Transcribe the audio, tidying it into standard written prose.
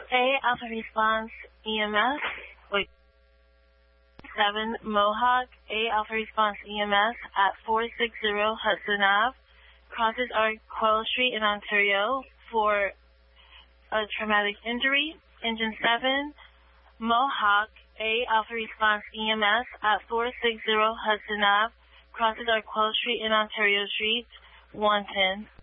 A Alpha Response EMS. 7 Mohawk A Alpha Response EMS at 460 Hudson Ave. Crosses Arquelle Street in Ontario for a traumatic injury. Engine 7 Mohawk A Alpha Response EMS at 460 Hudson Ave. Crosses Arquelle Street in Ontario Street, 110.